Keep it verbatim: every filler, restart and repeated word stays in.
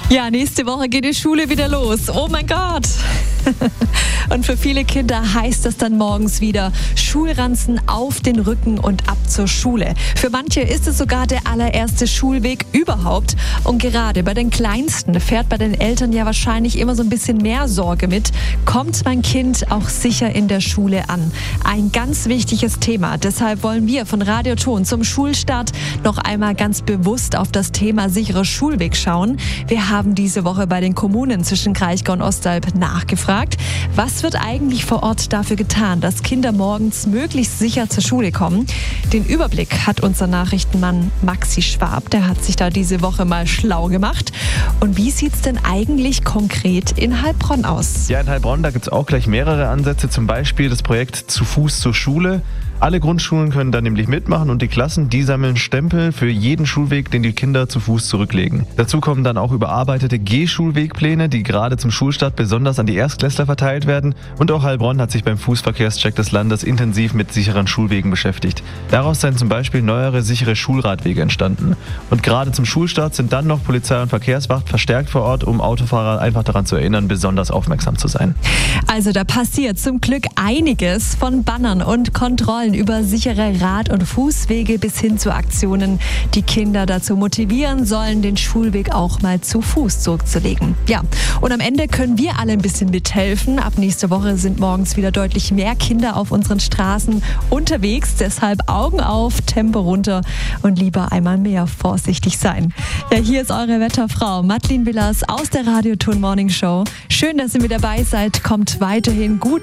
Ja, nächste Woche geht die Schule wieder los. Oh mein Gott! Und für viele Kinder heißt das dann morgens wieder Schulranzen auf den Rücken und ab zur Schule. Für manche ist es sogar der allererste Schulweg überhaupt. Und gerade bei den Kleinsten fährt bei den Eltern ja wahrscheinlich immer so ein bisschen mehr Sorge mit. Kommt mein Kind auch sicher in der Schule an? Ein ganz wichtiges Thema. Deshalb wollen wir von Radio Ton zum Schulstart noch einmal ganz bewusst auf das Thema sicherer Schulweg schauen. Wir haben diese Woche bei den Kommunen zwischen Kraichgau und Ostalb nachgefragt. Was wird eigentlich vor Ort dafür getan, dass Kinder morgens möglichst sicher zur Schule kommen? Den Überblick hat unser Nachrichtenmann Maxi Schwab. Der hat sich da diese Woche mal schlau gemacht. Und wie sieht es denn eigentlich konkret in Heilbronn aus? Ja, in Heilbronn, da gibt es auch gleich mehrere Ansätze. Zum Beispiel das Projekt Zu Fuß zur Schule. Alle Grundschulen können da nämlich mitmachen und die Klassen, die sammeln Stempel für jeden Schulweg, den die Kinder zu Fuß zurücklegen. Dazu kommen dann auch überarbeitete Gehschulwegpläne, die gerade zum Schulstart besonders an die Erstklässler verteilt werden. Und auch Heilbronn hat sich beim Fußverkehrscheck des Landes intensiv mit sicheren Schulwegen beschäftigt. Daraus seien zum Beispiel neuere sichere Schulradwege entstanden. Und gerade zum Schulstart sind dann noch Polizei und Verkehrswacht verstärkt vor Ort, um Autofahrer einfach daran zu erinnern, besonders aufmerksam zu sein. Also da passiert zum Glück einiges, von Bannern und Kontrollen über sichere Rad- und Fußwege bis hin zu Aktionen, die Kinder dazu motivieren sollen, den Schulweg auch mal zu Fuß zurückzulegen. Ja, und am Ende können wir alle ein bisschen mithelfen. Ab nächste Woche sind morgens wieder deutlich mehr Kinder auf unseren Straßen unterwegs. Deshalb Augen auf, Tempo runter und lieber einmal mehr vorsichtig sein. Ja, hier ist eure Wetterfrau Madeleine Willers aus der Radio Ton Morning Show. Schön, dass ihr mit dabei seid. Kommt weiterhin gut